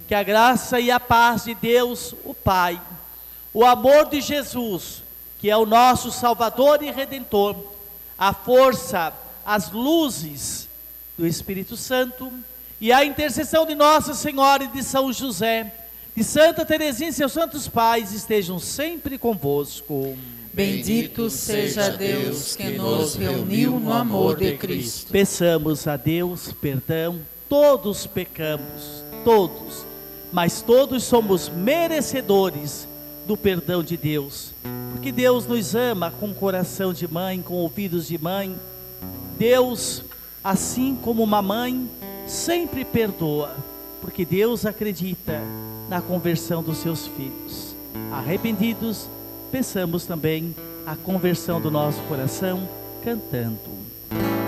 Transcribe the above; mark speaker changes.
Speaker 1: Que a graça e a paz de Deus, o Pai, o amor de Jesus, que é o nosso Salvador e Redentor, a força, as luzes do Espírito Santo e a intercessão de Nossa Senhora e de São José, de Santa Teresinha e seus santos pais estejam sempre convosco.
Speaker 2: Bendito seja Deus que nos reuniu no amor de Cristo.
Speaker 1: Peçamos a Deus perdão, todos pecamos, todos, mas todos somos merecedores do perdão de Deus, porque Deus nos ama com coração de mãe, com ouvidos de mãe. Deus, assim como uma mãe, sempre perdoa, porque Deus acredita na conversão dos seus filhos. Arrependidos, peçamos também a conversão do nosso coração, cantando.